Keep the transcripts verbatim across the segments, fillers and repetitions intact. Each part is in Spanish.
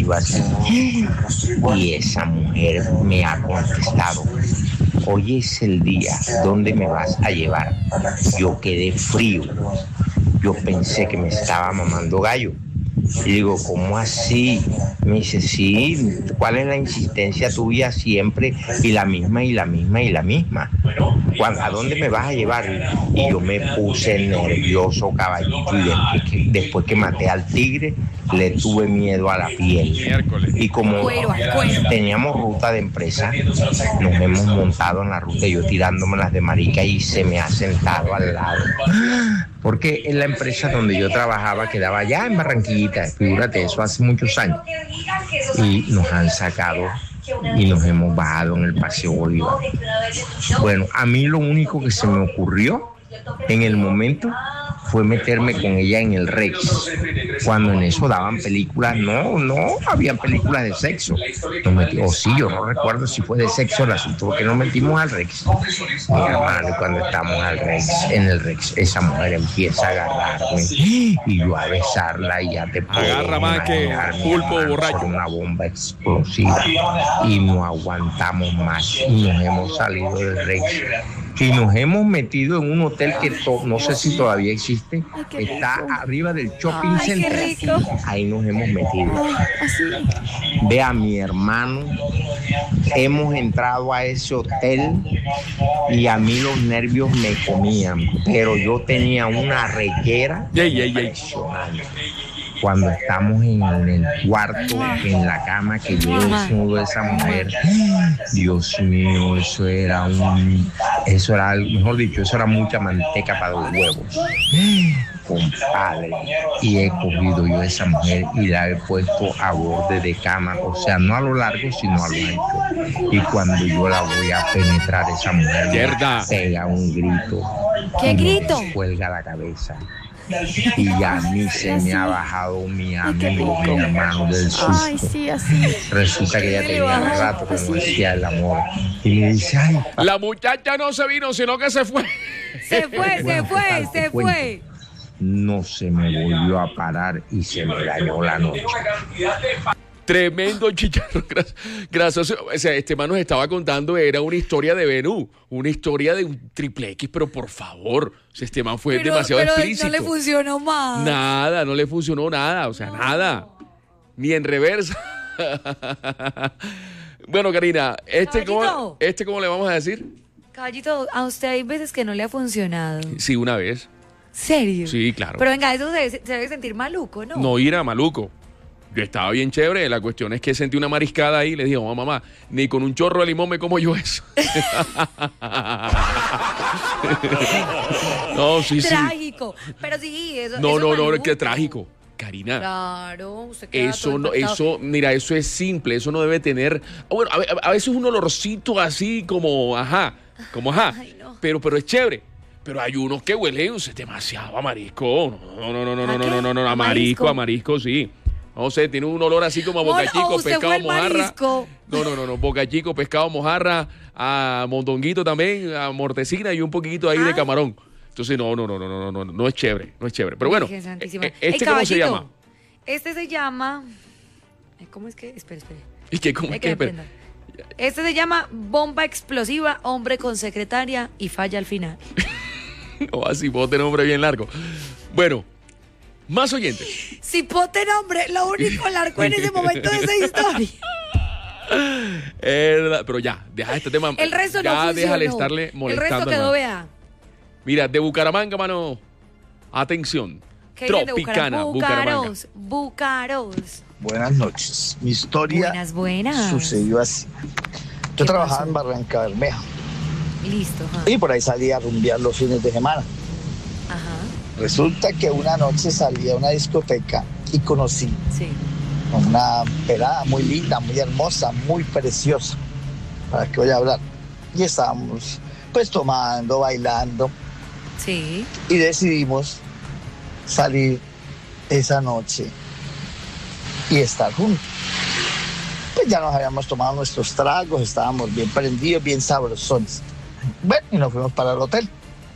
yo así. Y esa mujer me ha contestado: hoy es el día, ¿dónde me vas a llevar? Yo quedé frío. Yo pensé que me estaba mamando gallo. Y digo, ¿cómo así? Me dice, sí, ¿cuál es la insistencia tuya siempre? Y la misma, y la misma, y la misma. ¿A dónde me vas a llevar? Y yo me puse nervioso, caballito, y después que, después que maté al tigre, le tuve miedo a la piel. Y como teníamos ruta de empresa, nos hemos montado en la ruta, yo tirándome las de marica y se me ha sentado al lado. Porque en la empresa donde yo trabajaba quedaba allá en Barranquillita, figúrate, eso hace muchos años. Y nos han sacado y nos hemos bajado en el Paseo Bolívar. Bueno, a mí lo único que se me ocurrió en el momento fue meterme con ella en el Rex. Cuando en eso daban películas, no, no habían películas de sexo. Nos metí, o sí, yo no recuerdo si fue de sexo el asunto, porque nos metimos al Rex. Mi hermano, cuando estamos al Rex, en el Rex, esa mujer empieza a agarrarme y yo a besarla y ya te puedo agarra más que pulpo borracho. Una bomba explosiva y no aguantamos más y nos hemos salido del Rex. Y nos hemos metido en un hotel que to- no sé si todavía existe. Ay, está rico. Arriba del shopping Ay, center. Ahí nos hemos metido. Ve a mi hermano. Hemos entrado a ese hotel y a mí los nervios me comían. Pero yo tenía una reguera impresionante. Cuando estamos en el cuarto, en la cama, que yo desnudo a esa mujer, Dios mío, eso era un, eso era, mejor dicho, eso era mucha manteca para los huevos, compadre. Y he cogido yo a esa mujer y la he puesto a borde de cama, o sea, no a lo largo, sino a lo ancho. Y cuando yo la voy a penetrar, esa mujer me pega un grito. ¿Qué grito? Me cuelga la cabeza. Y a mí se me ha bajado mi amigo, mi hermano del susto. Ay, sí, así. Resulta que ella tenía un rato que no hacía el amor. Y me dice, ay, pa- La muchacha no se vino, sino que se fue. Se fue, se fue, se fue. No se me volvió a parar y se me dañó la noche. Tremendo chicharro. Gracias. O sea, este man nos estaba contando, era una historia de Benú, una historia de un triple X, pero por favor, o sea, este man fue pero, demasiado pero explícito. No le funcionó más. Nada, no le funcionó nada, o sea, no. nada. Ni en reversa. Bueno, Karina, este cómo, este cómo le vamos a decir. Caballito, a usted hay veces que no le ha funcionado. Sí, una vez. ¿Serio? Sí, claro. Pero venga, eso se, se debe sentir maluco, ¿no? No ir a maluco. Yo estaba bien chévere, la cuestión es que sentí una mariscada ahí y le dije, oh, mamá, ni con un chorro de limón me como yo eso. No, sí, sí. Trágico, pero sí, eso No, eso no, maluco. no, qué trágico. Karina. Claro, usted queda Eso todo no, impactado. eso, mira, eso es simple, eso no debe tener, bueno, a, a veces un olorcito así como, ajá, como ajá, Ay, no. pero, pero es chévere. Pero hay unos que huelen, es demasiado a marisco. No, no, no, no, no, ¿A no, qué? no, no, no, a ¿A marisco, marisco? a marisco, sí. No sé, tiene un olor así como a boca Bueno, chico, usted pescado fue el mojarra. marisco. No, no, no, no, boca chico, pescado mojarra, a mondonguito también, a mortecina y un poquito ahí Ah. de camarón. Entonces, no, no, no, no, no, no, no, no es chévere, no es chévere. Pero bueno, Virgen Santísima. eh, ¿este Ey, cómo se caballito, llama? Este se llama... ¿Cómo es que? Espera, espera. ¿Y qué, cómo Hay es que que? me aprenda. Este se llama bomba explosiva, hombre con secretaria y falla al final. O así, puedo tener un nombre bien largo. Bueno, más oyentes. Cipote nombre, lo único largo en ese momento de esa historia. Eh, pero ya, deja este tema. El resto ya no funcionó. déjale estarle molestando. El resto al quedó, man. vea. Mira, de Bucaramanga, mano. Atención. ¿Qué dicen de Tropicana, Bucaramanga? Bucaramanga. Bucaros, Bucaros. Buenas noches. Mi historia Buenas, buenas. sucedió así. Yo ¿Qué trabajaba pasó? en Barranca Bermeja Listo, ajá. y por ahí salía a rumbear los fines de semana. Ajá, Resulta que una noche salí a una discoteca y conocí sí. a una pelada muy linda, muy hermosa, muy preciosa. ¿Para qué voy a hablar? Y estábamos pues tomando, bailando Sí. y decidimos salir esa noche y estar juntos. Pues ya nos habíamos tomado nuestros tragos, estábamos bien prendidos, bien sabrosones. Bueno, y nos fuimos para el hotel.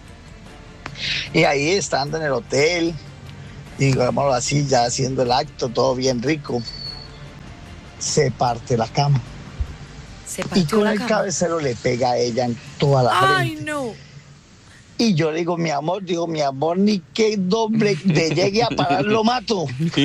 Y ahí estando en el hotel, digámoslo así, ya haciendo el acto, todo bien rico, se parte la cama. Se Y partió con la el cama. cabecero le pega a ella en toda la Ay, frente. no. Y yo digo, mi amor, digo, mi amor, ni que doble de llegue a parar lo mato.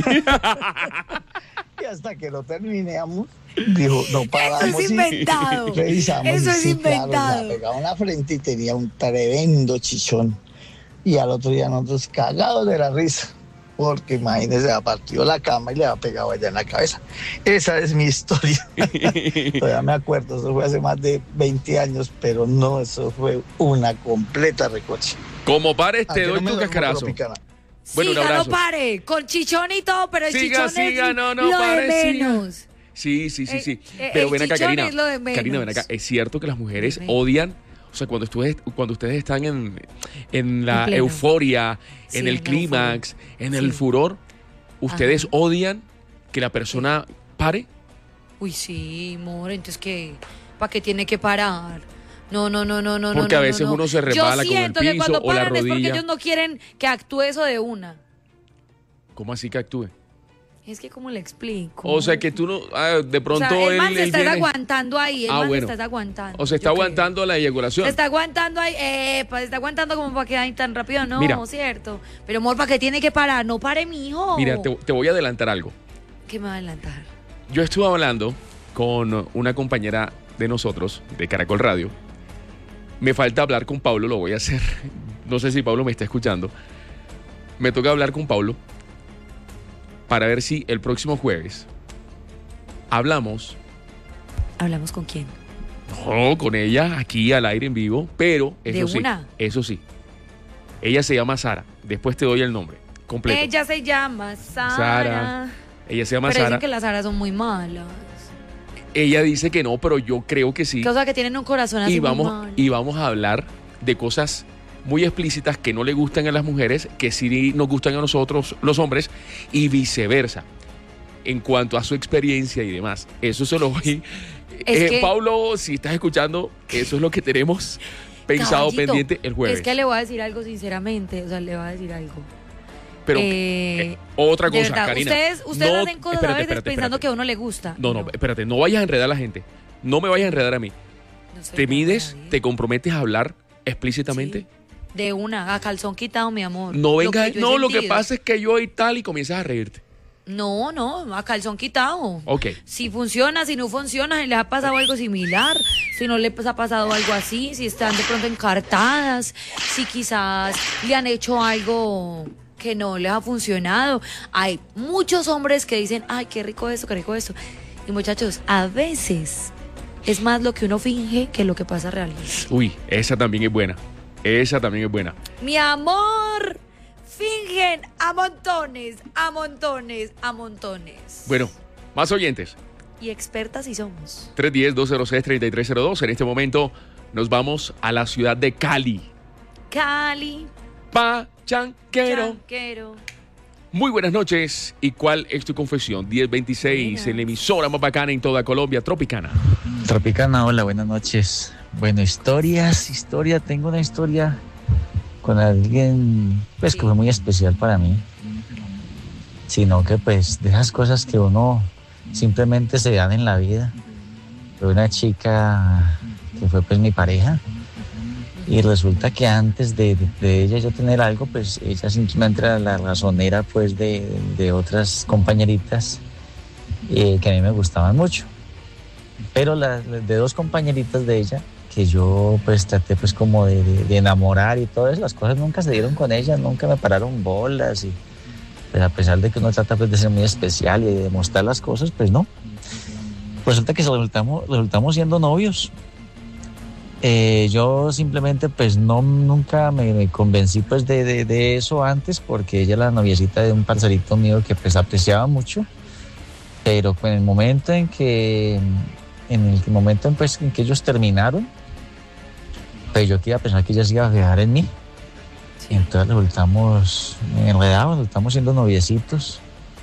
Y hasta que lo terminamos, dijo, no paramos. Eso es y inventado. revisamos. Eso y es sí, claro, inventado. le pegaba en la frente y tenía un tremendo chichón. Y al otro día nosotros cagados de la risa. Porque imagínese, ha partido la cama y le ha pegado allá en la cabeza. Esa es mi historia. Todavía me acuerdo, eso fue hace más de veinte años, pero no, eso fue una completa recocha. Como pares, te Aunque doy no me tu duermo cascarazo. tropicana. Bueno, un Siga, abrazo. no pare. Con chichón y todo, pero el Siga, chichón siga, es no, no lo pare, de siga. menos. Sí, sí, sí, Eh, sí. eh, Pero el ven acá, chichón Karina. es lo de menos. Karina, ven acá. Es cierto que las mujeres Dime. odian, o sea, cuando ustedes, cuando ustedes están en, en la En pleno. euforia, Sí, en en el la clímax, en el Sí. furor, ustedes Ajá. odian que la persona pare. Uy, sí, amor, entonces ¿qué? ¿Para qué tiene que parar? No, no, no, no, no. Porque no, a no, veces no. uno se resbala Yo con el siento que piso cuando o la paran es porque rodilla. ellos no quieren que actúe eso de una. ¿Cómo así que actúe? Es que, ¿cómo le explico? O sea, que tú no, ah, de O pronto sea, el él, man se él está viene- aguantando ahí, el Ah, man bueno. se está aguantando. o se está yo creo. aguantando la eyaculación. Se está aguantando ahí, eh, pues, se está aguantando como para que ahí tan rápido, no, Mira. cierto. Pero amor, ¿para qué tiene que parar? No pare, mijo. Mira, te, te voy a adelantar algo. ¿Qué me va a adelantar? Yo estuve hablando con una compañera de nosotros, de Caracol Radio. Me falta hablar con Pablo, lo voy a hacer. No sé si Pablo me está escuchando. Me toca hablar con Pablo para ver si el próximo jueves hablamos, ¿Hablamos con quién? no, con ella aquí al aire en vivo, pero eso ¿De sí, una? eso sí. Ella se llama Sara. Después te doy el nombre completo. Ella se llama Sara. Sara. Ella se llama Pero Sara. dicen que las Saras son muy malas. Ella dice que no, pero yo creo que sí. Que, o sea, que tienen un corazón así y muy vamos malo. y vamos a hablar de cosas muy explícitas que no le gustan a las mujeres, que sí nos gustan a nosotros los hombres y viceversa. En cuanto a su experiencia y demás, eso se lo voy. Es Eh, que- Pablo, si estás escuchando, eso es lo que tenemos pensado Caballito, pendiente el jueves. Es que le voy a decir algo sinceramente, o sea, le voy a decir algo. Pero Eh, eh, otra de cosa, verdad, Karina. ustedes, ustedes no- hacen cosas espérate, a veces espérate, pensando espérate. que a uno le gusta. No, no, espérate, no vayas a enredar a la gente. No me vayas a enredar a mí. no soy Te nada mides, nadie. te comprometes a hablar explícitamente. Sí. De una, a calzón quitado, mi amor. No Lo venga, que yo he no, lo que sentido. pasa es que yo y tal y comienzas a reírte. No, no, a calzón quitado. Ok. Si funciona, si no funciona, si les ha pasado algo similar, si no les ha pasado algo así, si están de pronto encartadas, si quizás le han hecho algo que no les ha funcionado. Hay muchos hombres que dicen, ay, qué rico esto, qué rico esto. Y muchachos, a veces es más lo que uno finge que lo que pasa realmente. Uy, esa también es buena. Esa también es buena. Mi amor, fingen a montones, a montones, a montones. Bueno, más oyentes. Y expertas sí somos. tres uno cero, dos cero seis, tres tres cero dos. En este momento nos vamos a la ciudad de Cali. Cali, Pachanquero. Chanquero. Muy buenas noches. ¿Y cuál es tu confesión? diez veintiséis Buenas. en la emisora más bacana en toda Colombia, Tropicana. Tropicana, hola, buenas noches. Bueno, historias, historia, tengo una historia con alguien, pues que fue muy especial para mí. Sino que pues de esas cosas que uno simplemente se dan en la vida. Fue una chica que fue pues mi pareja. Y resulta que antes de, de, de ella yo tener algo, pues ella simplemente era la razonera pues de, de otras compañeritas eh, que a mí me gustaban mucho. Pero la, de dos compañeritas de ella que yo pues traté pues como de, de, de enamorar y todo eso, las cosas nunca se dieron con ella, nunca me pararon bolas y pues a pesar de que uno trata pues de ser muy especial y de demostrar las cosas, pues no. Resulta que resultamos, resultamos siendo novios. Eh, yo simplemente pues no nunca me, me convencí pues de, de, de eso antes porque ella era la noviecita de un parcerito mío que pues apreciaba mucho, pero en el momento en que en el momento en, pues, en que ellos terminaron, pues yo quería pensar que ella se iba a fijar en mí. Y entonces resultamos enredados, resultamos siendo noviecitos.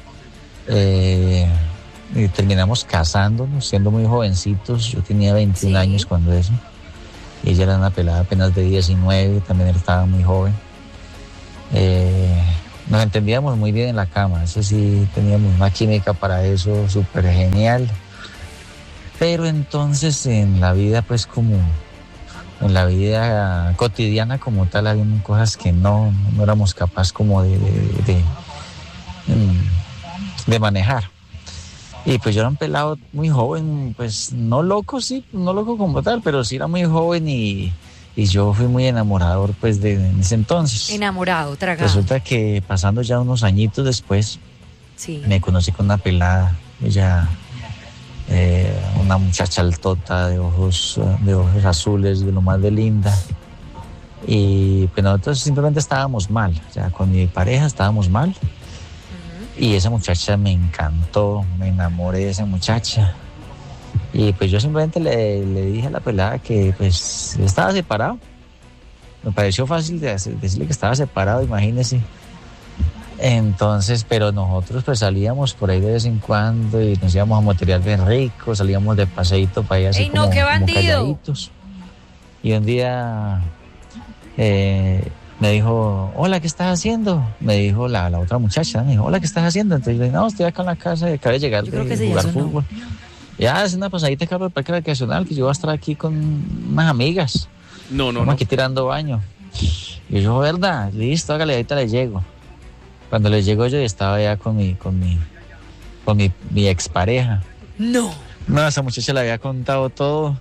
Eh, y terminamos casándonos, siendo muy jovencitos. Yo tenía veintiún Sí. años cuando eso. Y ella era una pelada apenas de diecinueve, también él estaba muy joven. Eh, nos entendíamos muy bien en la cama, eso sí, teníamos una química para eso súper genial. Pero entonces en la vida, pues como en la vida cotidiana como tal, había cosas que no, no éramos capaces como de, de, de, de manejar. Y pues yo era un pelado muy joven, pues no loco, sí, no loco como tal, pero sí era muy joven y, y yo fui muy enamorador pues de, de en ese entonces. Enamorado, tragado. Resulta que pasando ya unos añitos después, Sí. me conocí con una pelada, ella, eh, una muchacha altota de ojos, de ojos azules, de lo más de linda. Y pues nosotros simplemente estábamos mal, ya con mi pareja estábamos mal. Uh-huh. Y esa muchacha me encantó, me enamoré de esa muchacha. Y pues yo simplemente le, le dije a la pelada que pues estaba separado. Me pareció fácil de hacer, decirle que estaba separado, imagínese. Entonces, pero nosotros pues salíamos por ahí de vez en cuando y nos íbamos a material bien rico, salíamos de paseíto para allá así. ¡Ey, no, como, qué como bandido! calladitos. Y un día eh, me dijo, hola, ¿qué estás haciendo? Me dijo la, la otra muchacha, me dijo, hola, ¿qué estás haciendo? Entonces yo le dije, no, estoy acá en la casa y acabo de llegar Yo de creo que sí, jugar eso no. fútbol. Ya, es una pasadita acá por el parque recreacional que yo voy a estar aquí con unas amigas. No, no, Estamos no. aquí tirando baño. Y yo, ¿verdad? Listo, hágale, ahorita le llego. Cuando le llego yo estaba ya con mi, con mi, con mi, mi expareja. No. No, esa muchacha le había contado todo.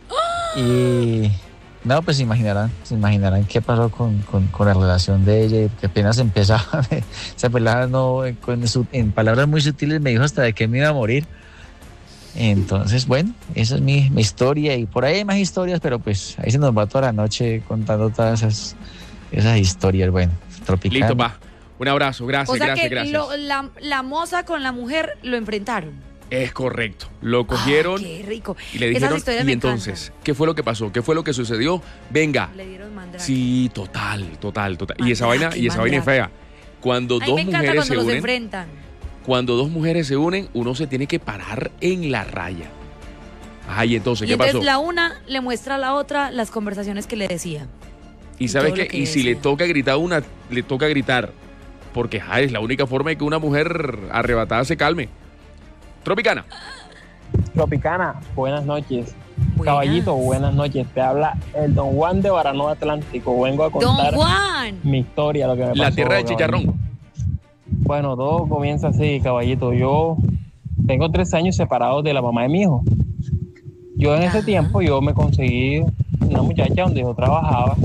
Y no, pues se imaginarán, se imaginarán qué pasó con, con, con la relación de ella, que apenas empezaba. Esa pelada no, con su, en palabras muy sutiles me dijo hasta de que me iba a morir. Entonces, bueno, esa es mi, mi historia. Y por ahí hay más historias, pero pues ahí se nos va toda la noche contando todas esas, esas historias. Bueno, tropical. Listo, pa. Un abrazo, gracias, O sea gracias, que gracias. lo- la, la moza con la mujer lo enfrentaron. Es correcto. Lo cogieron Ay, qué rico. y le Esas dijeron, historias y me entonces, ¿qué fue lo que pasó? ¿Qué fue lo que sucedió? Venga. encantan. Le dieron mandrake. Sí, total, total, total. Y esa Mandrake, vaina, y esa vaina es mandrake. fea. Cuando A mí dos me encanta mujeres cuando se los unen, enfrentan. cuando dos mujeres se unen, uno se tiene que parar en la raya. Ay, entonces, Y ¿qué entonces pasó? la una le muestra a la otra las conversaciones que le decía. Y y sabes todo lo qué, que y si le decía. toca gritar a una, le toca gritar. Porque ay, es la única forma de que una mujer arrebatada se calme. Tropicana. Tropicana, buenas noches. Buenas. Caballito, buenas noches. Te habla el Don Juan de Baranoa Atlántico. Vengo a Don contar Juan. mi historia, lo que me pasó. La tierra de caballito. chicharrón. Bueno, todo comienza así, caballito. Yo tengo tres años separados de la mamá de mi hijo. Yo en ese Ajá. tiempo yo me conseguí una muchacha donde yo trabajaba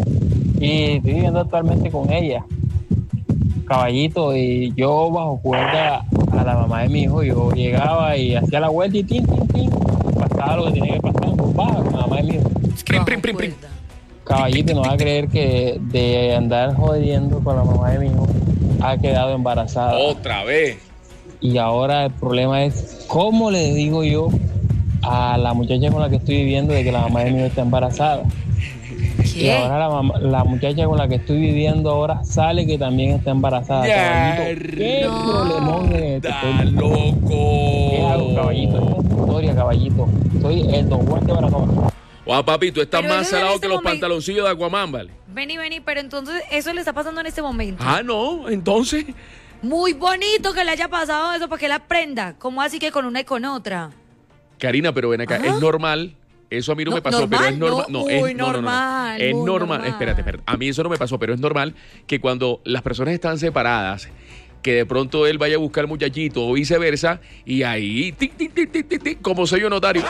y estoy viviendo actualmente con ella. Caballito, y yo bajo cuerda a la mamá de mi hijo, yo llegaba y hacía la vuelta y tin, tin, tin, pasaba lo que tenía que pasar, pues baja con la mamá de mi hijo. Es que Prim, bajo prim, prim, prim. cuerda. Caballito, no va a creer que de andar jodiendo con la mamá de mi hijo ha quedado embarazada. Otra vez. Y ahora el problema es cómo le digo yo a la muchacha con la que estoy viviendo de que la mamá de mi hijo está embarazada. Y ¿Qué? ahora la, mamá- la muchacha con la que estoy viviendo ahora sale que también está embarazada. Caballito, qué No. problemón es este. ¡Da ¿Qué hago, loco! caballito? Esta es mi historia, caballito. Soy el Don Juan de Baranoa. Guau, papi, tú estás Pero más eso en salado este que los momento- pantaloncillos de Aquaman, ¿vale? Vení, vení, pero entonces eso le está pasando en este momento. Ah, no, entonces. Muy bonito que le haya pasado eso para que la aprenda. ¿Cómo así que con una y con otra? Karina, pero ven acá, Ajá. es normal. Eso a mí no, No, me pasó, pero es normal, normal. no, No, es muy no, no, no, no. normal, Es muy normal. normal. Espérate, espérate. A mí eso no me pasó, pero es normal que cuando las personas están separadas, que de pronto él vaya a buscar al muchachito o viceversa, y ahí, tic, tic, tic, tic, tic, tic, como sello notario.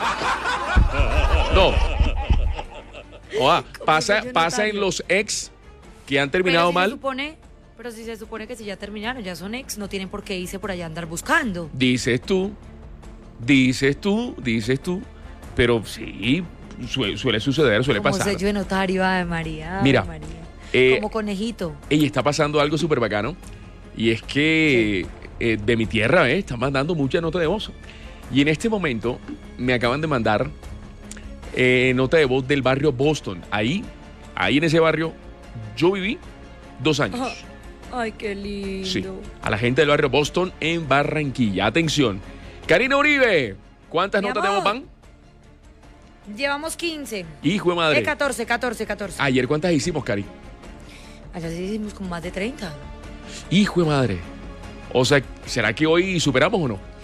No. Oa, pasa, sello pasa en notario. los ex que han Pero terminado si se mal. supone, pero si se supone que si ya terminaron, ya son ex, no tienen por qué irse por allá a andar buscando. Dices tú, dices tú, dices tú, pero sí, suele, suele suceder, suele Como pasar. sello de notario, ay María, ay, Mira, María. eh, Como conejito. Y está pasando algo súper bacano, y es que eh, de mi tierra eh, están mandando mucha nota de voz. Y en este momento me acaban de mandar eh, nota de voz del barrio Boston. Ahí, ahí en ese barrio, yo viví dos años. Ajá. Ay, qué lindo. Sí, a la gente del barrio Boston en Barranquilla. Atención. Karina Uribe, ¿cuántas Mi notas de voz amor. van? Llevamos quince. Hijo de madre. Eh, catorce, catorce, catorce. Ayer, ¿cuántas hicimos, Cari? Allá sí hicimos como más de treinta. Hijo de madre. O sea, ¿será que hoy superamos o no?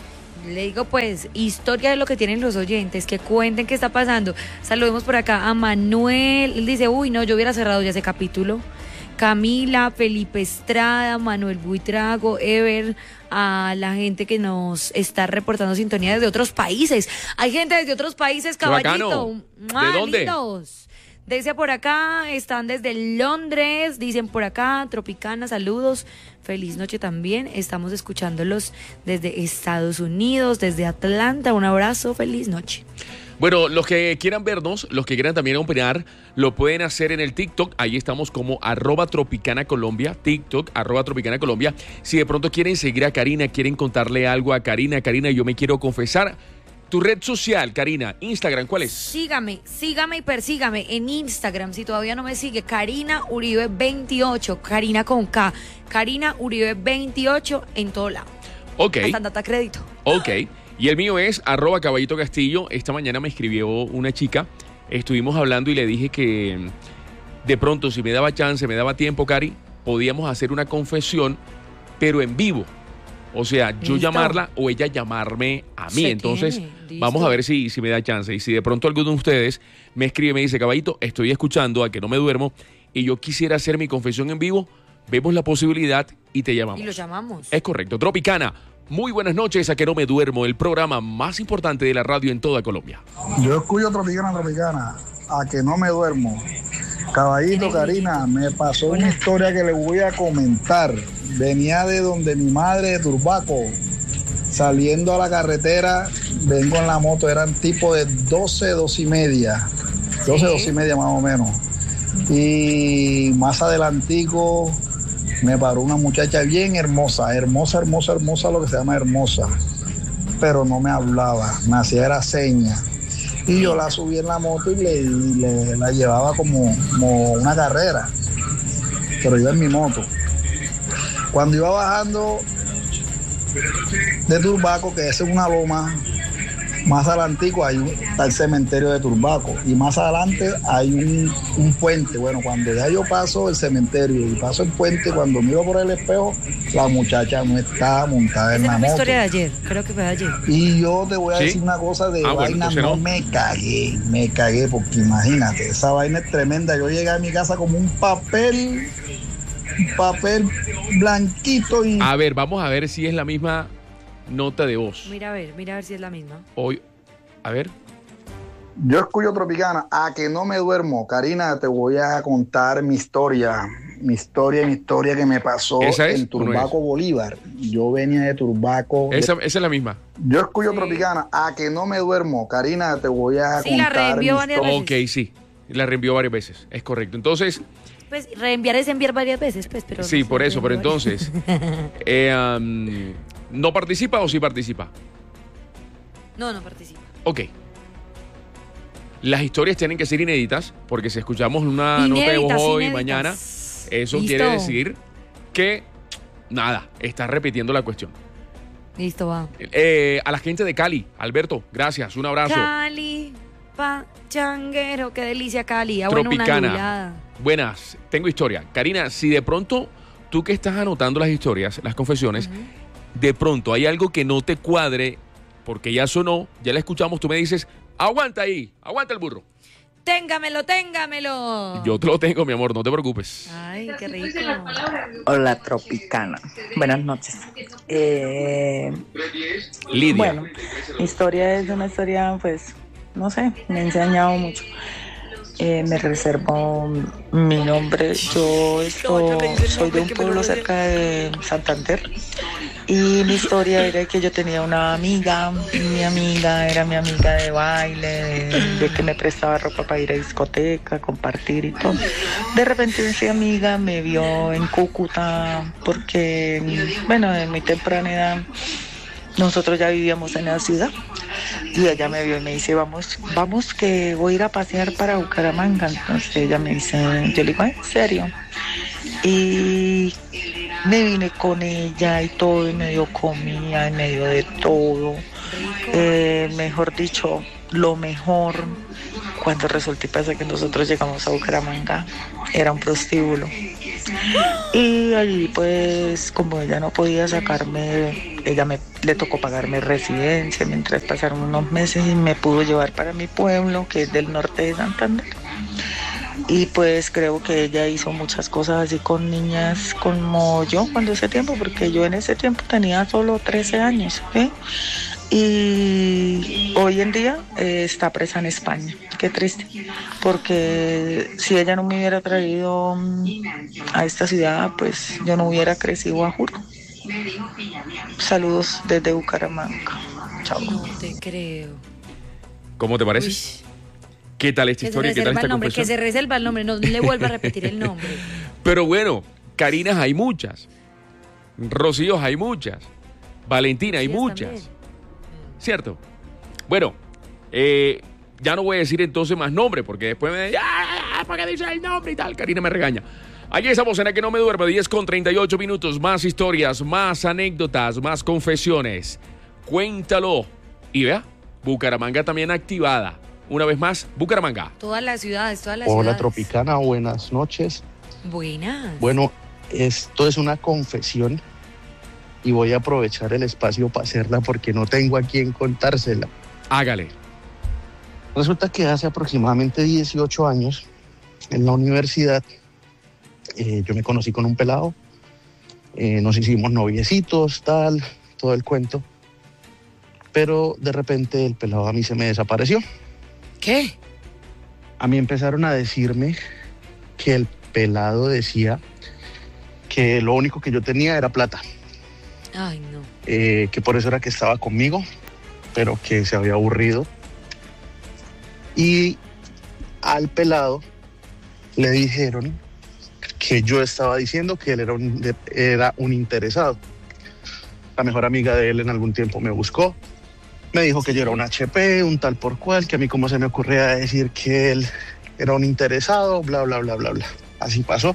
Le digo pues, historia de lo que tienen los oyentes, que cuenten qué está pasando. Saludemos por acá a Manuel, él dice, uy no, yo hubiera cerrado ya ese capítulo. Camila, Felipe Estrada, Manuel Buitrago, Ever, a la gente que nos está reportando sintonía desde otros países. Hay gente desde otros países, caballito. ¿De dónde? Lindos. Dice por acá, están desde Londres, dicen por acá, Tropicana, saludos, feliz noche también, estamos escuchándolos desde Estados Unidos, desde Atlanta, un abrazo, feliz noche. Bueno, los que quieran vernos, los que quieran también opinar, lo pueden hacer en el TikTok. Ahí estamos como arroba Tropicana Colombia, TikTok, arroba Tropicana Colombia. Si de pronto quieren seguir a Karina, quieren contarle algo a Karina, Karina, yo me quiero confesar. Tu red social, Karina, Instagram, ¿cuál es? Sígame, sígame y persígame en Instagram, si todavía no me sigue, Karina Uribe veintiocho, Karina con K, Karina Uribe veintiocho en todo lado. Ok. Hasta en data crédito. Ok. Y el mío es arroba Caballito Castillo. Esta mañana me escribió una chica, estuvimos hablando y le dije que de pronto si me daba chance, me daba tiempo, Cari, podíamos hacer una confesión, pero en vivo. O sea, yo Listo. llamarla o ella llamarme a mí. Se Entonces, tiene, listo. vamos a ver si, si me da chance. Y si de pronto alguno de ustedes me escribe y me dice, Caballito, estoy escuchando a que no me duermo y yo quisiera hacer mi confesión en vivo, vemos la posibilidad y te llamamos. Y lo llamamos. Es correcto. Tropicana, muy buenas noches a que no me duermo, el programa más importante de la radio en toda Colombia. Yo escucho Tropicana, Tropicana, a que no me duermo. Caballito, Karina, me pasó una historia que le voy a comentar. Venía de donde mi madre, de Turbaco, saliendo a la carretera, vengo en la moto, eran tipo de doce, doce y media, doce, doce y media más o menos. Y más adelantico me paró una muchacha bien hermosa, hermosa, hermosa, hermosa, lo que se llama hermosa, pero no me hablaba, me hacía era señas. Y yo la subí en la moto y le, y le la llevaba como, como una carrera, pero iba en mi moto. Cuando iba bajando de Turbaco, que es una loma, más adelantico hay un, está el cementerio de Turbaco y más adelante hay un, un puente. Bueno, cuando ya yo paso el cementerio y paso el puente, cuando miro por el espejo, la muchacha no está montada en Esa la es una moto. historia de ayer, creo que fue de ayer. Y yo te voy a ¿Sí? decir una cosa de Ah, bueno, vaina, entonces no, no. me cagué, me cagué, porque imagínate, esa vaina es tremenda. Yo llegué a mi casa como un papel, un papel blanquito y... A ver, vamos a ver si es la misma nota de voz. Mira a ver, mira a ver si es la misma. Hoy, a ver. Yo escucho Tropicana, a que no me duermo. Karina, te voy a contar mi historia, mi historia, mi historia que me pasó ¿Esa es en o no Turbaco, es? Bolívar. Yo venía de Turbaco. Esa, esa es la misma. Yo escucho Sí. Tropicana, a que no me duermo. Karina, te voy a Sí, la contar reenvió mi varias historia. veces. Ok, sí. La reenvió varias veces. Es correcto. Entonces, Pues reenviar es enviar varias veces, pues, pero... sí, no sé, por eso. Pero reenvió varias- entonces, eh, um, ¿no participa o sí participa? No, no participa. Ok. Las historias tienen que ser inéditas, porque si escuchamos una nota de Inéditas, voz hoy y inéditas. mañana, eso Listo. quiere decir que, nada, está repitiendo la cuestión. Listo, va. Eh, a la gente de Cali, Alberto, gracias, un abrazo. Cali, pachanguero, qué delicia Cali. Ah, bueno, una Tropicana. lulada. Buenas, tengo historia. Karina, si de pronto tú que estás anotando las historias, las confesiones, de pronto hay algo que no te cuadre, porque ya sonó, ya la escuchamos, tú me dices, aguanta ahí, aguanta el burro. Téngamelo, téngamelo. Yo te lo tengo, mi amor, no te preocupes. Ay, qué rico. Hola, Tropicana. Buenas noches. Eh, Lidia. bueno, mi historia es una historia, pues, no sé, me ha enseñado mucho. Eh, me reservo mi nombre. Yo esto, soy de un pueblo cerca de Santander. Y mi historia era que yo tenía una amiga, mi amiga era mi amiga de baile, de, de que me prestaba ropa para ir a discoteca, compartir y todo. De repente esa amiga me vio en Cúcuta porque, bueno, en mi temprana edad nosotros ya vivíamos en la ciudad y ella me vio y me dice, vamos, vamos que voy a ir a pasear para Bucaramanga. Entonces ella me dice, yo le digo, ¿en serio? Y me vine con ella y todo, y me dio comida, y me dio de todo. Eh, mejor dicho, lo mejor. cuando resulta y pasa que nosotros llegamos a Bucaramanga, era un prostíbulo. Y allí pues como ella no podía sacarme, ella me le tocó pagarme residencia mientras pasaron unos meses y me pudo llevar para mi pueblo, que es del norte de Santander. Y pues creo que ella hizo muchas cosas así con niñas como yo cuando ese tiempo, porque yo en ese tiempo tenía solo trece años, ¿sí? Y hoy en día eh, está presa en España. Qué triste, porque si ella no me hubiera traído a esta ciudad, pues yo no hubiera crecido, a juro. Saludos desde Bucaramanga. Chao. No te creo. ¿Cómo te parece? Uy. ¿Qué tal esta Que se historia? ¿Qué tal reserva esta el nombre, que confesión? se reserva el nombre, no le vuelva a repetir el nombre. Pero bueno, Carinas hay muchas. Rocíos hay muchas. Valentina hay Sí, muchas. también. ¿Cierto? Bueno, eh, ya no voy a decir entonces más nombre, porque después me dicen, ¡ah! ¿Para qué dices el nombre y tal? Karina me regaña. Aquí estamos en La Que No Me Duerme, diez con treinta y ocho minutos. Más historias, más anécdotas, más confesiones. Cuéntalo. Y vea, Bucaramanga también activada. Una vez más, Bucaramanga. Todas las ciudades, todas las Hola ciudades. Tropicana, buenas noches. Buenas. Bueno, esto es una confesión y voy a aprovechar el espacio para hacerla porque no tengo a quién contársela. Hágale. Resulta que hace aproximadamente dieciocho años, en la universidad, eh, yo me conocí con un pelado, eh, nos hicimos noviecitos, tal, todo el cuento, pero de repente el pelado a mí se me desapareció. ¿Qué? A mí empezaron a decirme que el pelado decía que lo único que yo tenía era plata, Ay, no. eh, que por eso era que estaba conmigo, pero que se había aburrido. Y al pelado le dijeron que yo estaba diciendo que él era un, era un interesado. La mejor amiga de él en algún tiempo me buscó, me dijo que yo era un H P, un tal por cual, que a mí cómo se me ocurría decir que él era un interesado, bla, bla, bla, bla, bla. Así pasó.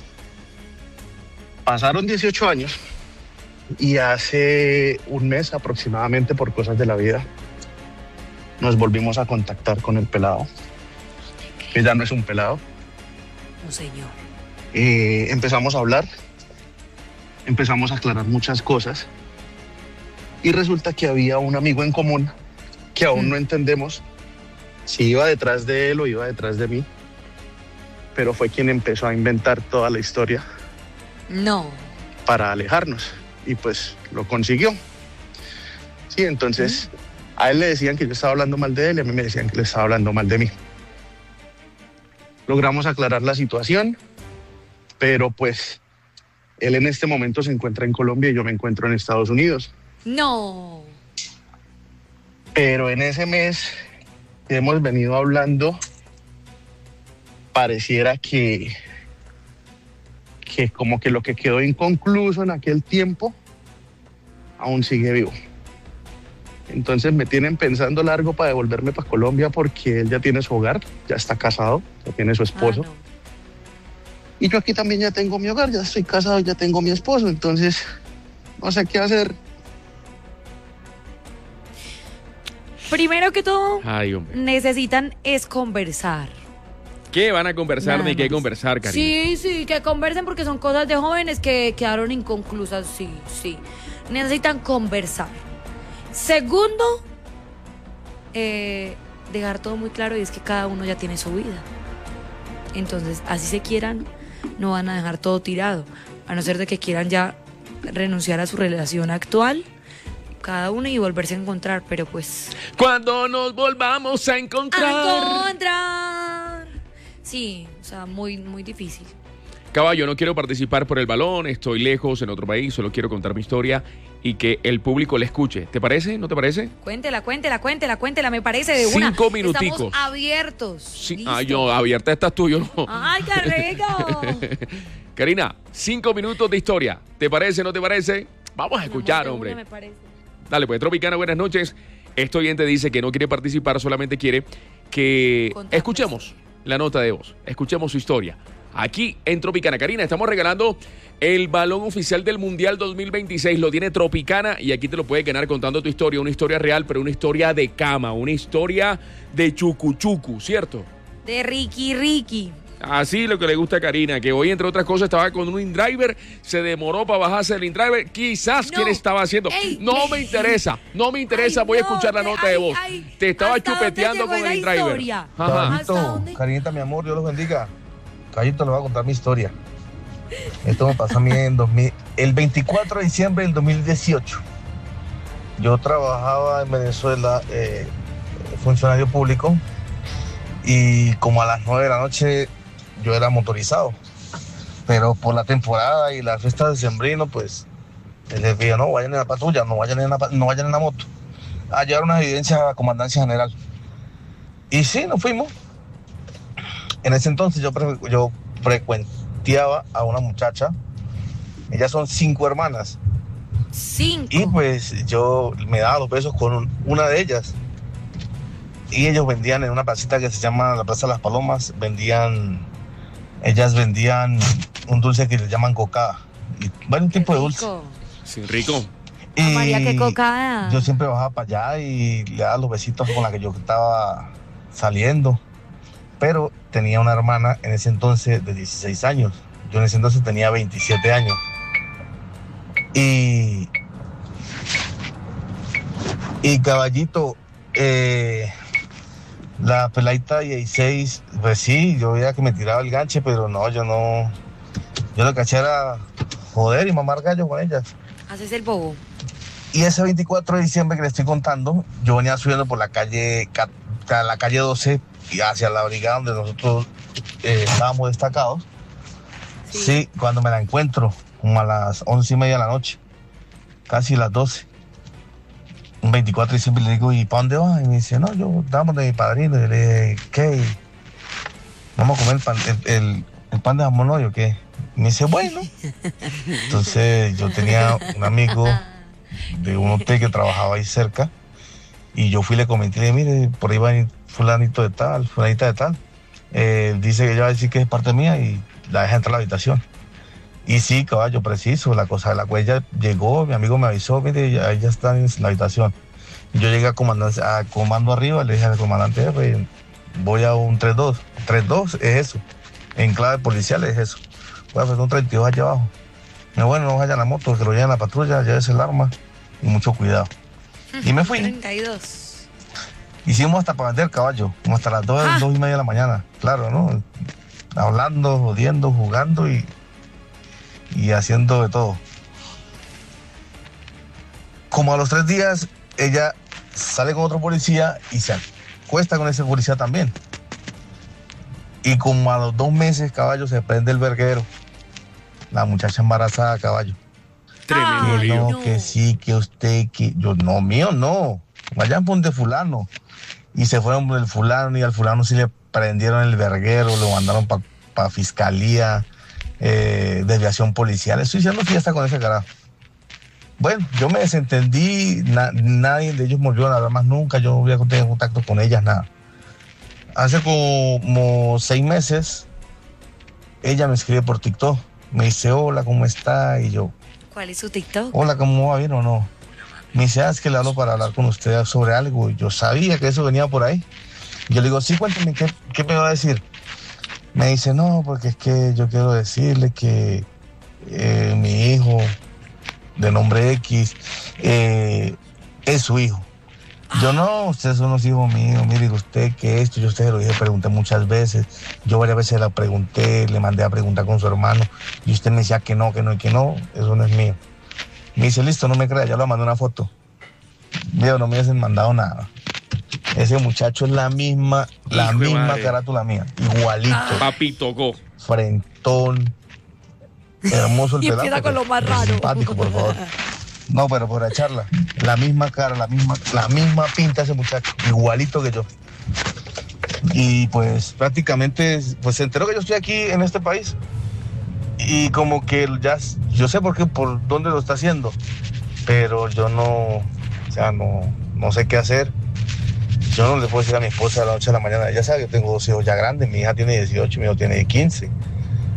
Pasaron dieciocho años y hace un mes aproximadamente, por cosas de la vida, nos volvimos a contactar con el pelado, que ya no es un pelado. No, señor. Eh, empezamos a hablar, empezamos a aclarar muchas cosas y resulta que había un amigo en común que aún Mm. no entendemos si iba detrás de él o iba detrás de mí, pero fue quien empezó a inventar toda la historia No. para alejarnos y pues lo consiguió. Sí, entonces a él le decían que yo estaba hablando mal de él y a mí me decían que le estaba hablando mal de mí. Logramos aclarar la situación, pero pues él en este momento se encuentra en Colombia y yo me encuentro en Estados Unidos. No. Pero en ese mes que hemos venido hablando, pareciera que, que como que lo que quedó inconcluso en aquel tiempo aún sigue vivo. Entonces me tienen pensando largo para devolverme para Colombia porque él ya tiene su hogar, ya está casado, ya tiene su esposo. Ah, no. Y yo aquí también ya tengo mi hogar, ya estoy casado, ya tengo mi esposo, entonces no sé qué hacer. Primero que todo, Ay, hombre. necesitan es conversar. ¿Qué van a conversar? Nada Ni qué más. conversar, Karina. Sí, sí, que conversen porque son cosas de jóvenes que quedaron inconclusas, sí, sí. Necesitan conversar. Segundo, eh, dejar todo muy claro y es que cada uno ya tiene su vida. Entonces, así se quieran, no van a dejar todo tirado. A no ser de que quieran ya renunciar a su relación actual, cada uno y volverse a encontrar, pero pues... Cuando nos volvamos a encontrar. ¡A encontrar! Sí, o sea, muy, muy difícil. Caballo, no quiero participar por el balón, estoy lejos en otro país, solo quiero contar mi historia y que el público la escuche. ¿Te parece? ¿No te parece? Cuéntela, cuéntela, cuéntela, cuéntela, me parece de una. Cinco minuticos. Estamos abiertos. Sí. Listo. Ah, yo, abierta estás tú, yo no. ¡Ay, qué rico! Karina, cinco minutos de historia. ¿Te parece? ¿No te parece? Vamos a escuchar, De una, hombre. me parece. Dale, pues, Tropicana, buenas noches. Este oyente dice que no quiere participar, solamente quiere que Contarnos. escuchemos la nota de voz, escuchemos su historia. aquí en Tropicana. Karina, estamos regalando el balón oficial del Mundial dos mil veintiséis. Lo tiene Tropicana y aquí te lo puedes ganar contando tu historia. Una historia real, pero una historia de cama. Una historia de chucuchucu, ¿cierto? De Ricky Ricky. Así lo que le gusta a Karina, que hoy, entre otras cosas, estaba con un InDriver, se demoró para bajarse el InDriver. Quizás, no. ¿Quién estaba haciendo? Ey, no ey. me interesa, no me interesa, ay, voy a escuchar no, la nota ay, de voz. Ay, te estaba chupeteando con el InDriver. Caballito, Karinita, mi amor, Dios los bendiga. Caballito, le voy a contar mi historia. Esto me pasó a mí en dos mil, el veinticuatro de diciembre del dos mil dieciocho. Yo trabajaba en Venezuela, eh, funcionario público, y como a las nueve de la noche yo era motorizado, pero por la temporada y las fiestas de sembrino, pues les dije, no vayan en la patrulla, no vayan en la, no vayan en la moto, a llevar una evidencia a la comandancia general. Y sí, nos fuimos. En ese entonces yo, yo frecuenteaba a una muchacha, ellas son cinco hermanas. Cinco. Y pues yo me daba los besos con una de ellas. Y ellos vendían en una placita que se llama la Plaza de las Palomas, vendían, ellas vendían un dulce que le llaman cocada, y varios tipos de dulce. Sí, rico. Y María, qué cocada. Yo siempre bajaba para allá y le daba los besitos con la que yo estaba saliendo, pero tenía una hermana en ese entonces de dieciséis años, yo en ese entonces tenía veintisiete años. Y, y caballito, eh... la peladita dieciséis, pues sí, yo veía que me tiraba el ganche, pero no, yo no, yo lo que hacía era joder y mamar gallo con ellas. Haces el bobo. Y ese veinticuatro de diciembre que le estoy contando, yo venía subiendo por la calle, la calle doce y hacia la brigada donde nosotros eh, estábamos destacados. Sí. Sí, cuando me la encuentro, como a las once y media de la noche, casi las doce. Un veinticuatro de diciembre le digo, ¿y para dónde vas? Y me dice, no, yo estamos de mi padrino. Y le dije, ¿qué? ¿Vamos a comer el pan, el, el, el pan de jamón hoy o qué? Y me dice, bueno. Entonces yo tenía un amigo de un hotel que trabajaba ahí cerca, y yo fui y le comenté, le dije, mire, por ahí va fulanito de tal, fulanita de tal. Eh, dice que ella va a decir que es parte mía y la deja entrar a la habitación. Y sí, caballo, preciso, la cosa de la cuella llegó, mi amigo me avisó, mire, ya, ya está en la habitación. Y yo llegué a, a comando arriba, le dije al comandante, voy a un tres dos. tres dos es eso, en clave policial es eso. Voy a hacer un treinta y dos allá abajo. Me dijo, bueno, no vaya en la moto, que lo lleven a la patrulla, llévese el arma y mucho cuidado. Y me fui. treinta y dos. Hicimos hasta para vender caballo, como hasta las dos, dos y media de la mañana, claro, ¿no? Hablando, jodiendo, jugando y... y haciendo de todo. Como a los tres días, ella sale con otro policía y se acuesta con ese policía también. Y como a los dos meses, caballo, se prende el verguero. La muchacha embarazada, caballo. Tremendo lío. No, que sí, que usted, que yo, no, mío, no. Vayan por de fulano. Y se fueron por el fulano y al fulano sí le prendieron el verguero, lo mandaron para pa fiscalía. Eh, desviación policial, estoy diciendo que ya está con ese carajo. Bueno, yo me desentendí, na, nadie de ellos volvió a hablar más nunca, yo no voy a tener contacto con ellas, nada. Hace como seis meses, ella me escribe por TikTok, me dice, hola, ¿cómo está? Y yo, ¿cuál es su TikTok? Hola, ¿cómo va? ¿Bien o no? Me dice, ah, es que le hablo para hablar con usted sobre algo, y yo sabía que eso venía por ahí. Y yo le digo, sí, cuéntame, ¿qué, qué me va a decir? Me dice, no, porque es que yo quiero decirle que eh, mi hijo de nombre X eh, es su hijo. Yo no, ustedes son los hijos míos, mire usted que esto, yo a usted se lo dije, pregunté muchas veces, yo varias veces la pregunté, le mandé a preguntar con su hermano y usted me decía que no, que no y que no, eso no es mío. Me dice, listo, no me crea, ya le mandé una foto. Mira, no me hubiesen mandado nada. Ese muchacho es la misma, la Hijo misma carátula mía, igualito. Ah. Papito Go. Frentón, hermoso el y pelado. empieza con lo más raro. Simpático, por favor. No, pero por echarla, la misma cara, la misma, la misma pinta ese muchacho, igualito que yo. Y pues prácticamente, pues se enteró que yo estoy aquí en este país. Y como que ya, yo sé por qué, por dónde lo está haciendo, pero yo no, o sea, no, no sé qué hacer. Yo no le puedo decir a mi esposa de la noche a la mañana, ella sabe que tengo dos hijos ya grandes, mi hija tiene dieciocho, mi hijo tiene quince.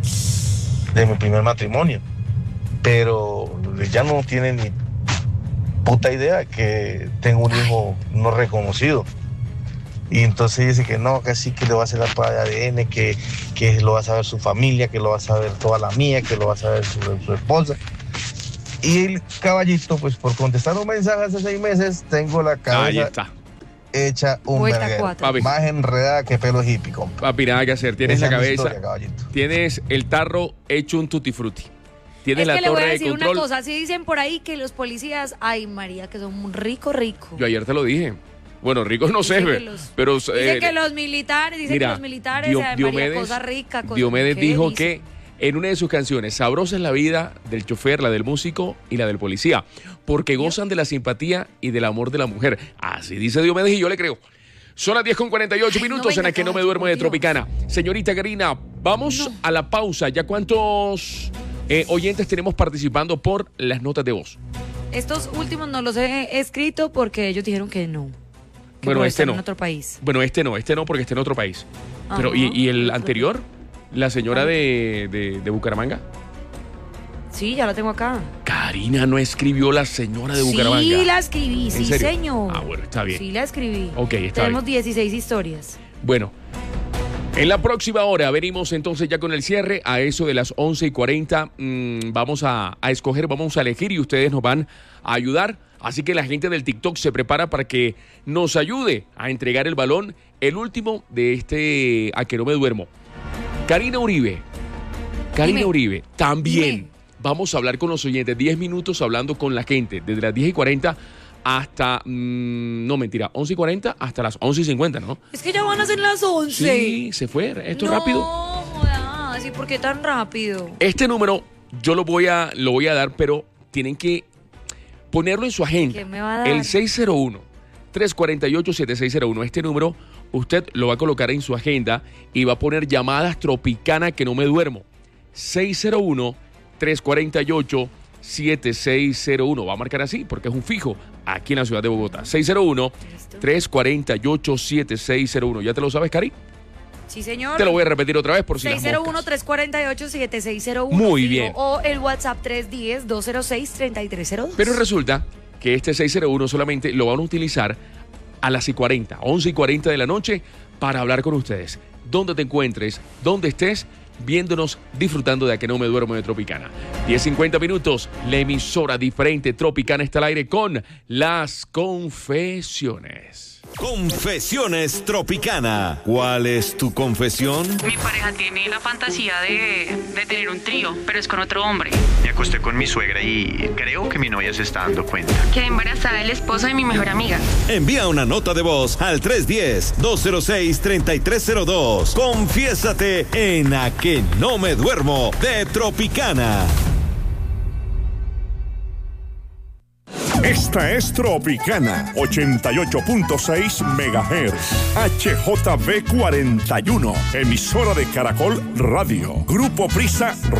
de mi primer matrimonio. Pero ella no tiene ni puta idea que tengo un hijo no reconocido. Y entonces dice que no, que sí, que le va a hacer la prueba de A D N, que, que lo va a saber su familia, que lo va a saber toda la mía, que lo va a saber su, su esposa. Y el caballito, pues por contestar un mensaje hace seis meses, tengo la cabeza Ahí está. hecha un Vuelta verguero. cuatro. Más enredada que pelo hippie, compa. Papi, nada que hacer. Tienes Esa la es mi cabeza, historia, caballito. tienes el tarro hecho un tutti frutti. Tienes Es la que le voy a torre de decir una control. cosa, si dicen por ahí que los policías, ay María, que son un rico, rico. Yo ayer te lo dije. Bueno, ricos no sé, Dicen que los- pero... Dicen eh, que los militares, dicen mira, que los militares, Dio- ay, María, Diomedes, cosa rica, cosa Diomedes ¿qué dijo dice? que en una de sus canciones, sabrosa es la vida del chofer, la del músico y la del policía, porque gozan de la simpatía y del amor de la mujer. Así dice Diomedes y yo le creo. Son las diez con cuarenta y ocho minutos no en la que no me duermo de Tropicana. Señorita Karina, vamos a la pausa. ¿Ya cuántos eh, oyentes tenemos participando por las notas de voz? Estos últimos no los he escrito porque ellos dijeron que no. Que Bueno, porque este están no. en otro país. Bueno, este no, este no porque está en otro país. Pero, Ajá. ¿y, y el anterior? ¿La señora de, de, de Bucaramanga? Sí, ya lo tengo acá. Karina no escribió la señora de Bucaramanga. Sí, la escribí, ¿En sí, serio? señor. Ah, bueno, está bien. Sí, la escribí. Ok, está Tenemos bien. dieciséis historias. Bueno, en la próxima hora venimos entonces ya con el cierre. A eso de las once y cuarenta mmm, vamos a, a escoger, vamos a elegir y ustedes nos van a ayudar. Así que la gente del TikTok se prepara para que nos ayude a entregar el balón, el último de este A que no me duermo. Karina Uribe. Karina Dime. Uribe, también Dime. vamos a hablar con los oyentes. diez minutos hablando con la gente, desde las diez y cuarenta hasta, mmm, no mentira, once y cuarenta hasta las once y cincuenta, ¿no? Es que ya van a ser las once. Sí, se fue. Esto es no, rápido. jodas, ¿y por qué tan rápido? Este número yo lo voy a, lo voy a dar, pero tienen que ponerlo en su agenda. ¿Qué me va a dar? El seis cero uno, tres cuatro ocho, siete seis cero uno. Este número usted lo va a colocar en su agenda y va a poner llamadas Tropicana que no me duermo. seis cero uno, tres cuatro ocho, siete seis cero uno. Va a marcar así porque es un fijo aquí en la ciudad de Bogotá. seis cero uno, tres cuatro ocho, siete seis cero uno. ¿Ya te lo sabes, Cari? Sí, señor. Te lo voy a repetir otra vez por si las seis cero uno, moscas. tres cuatro ocho, siete seis cero uno. Muy fijo, bien. O el WhatsApp tres uno cero, dos cero seis, tres tres cero dos. Pero resulta que este seis cero uno solamente lo van a utilizar a las y cuarenta, once y cuarenta de la noche para hablar con ustedes. Donde te encuentres, donde estés, viéndonos, disfrutando de A que no me duermo de Tropicana. diez cincuenta minutos, la emisora diferente Tropicana está al aire con Las Confesiones. Confesiones Tropicana. ¿Cuál es tu confesión? Mi pareja tiene la fantasía de, de tener un trío, pero es con otro hombre. Me acosté con mi suegra y creo que mi novia se está dando cuenta. Quedé embarazada del esposo de mi mejor amiga. Envía una nota de voz al tres uno cero, dos cero seis, tres tres cero dos. Confiésate en A que no me duermo de Tropicana. Esta es Tropicana, ochenta y ocho punto seis megahertz, H J V cuarenta y uno, emisora de Caracol Radio, Grupo Prisa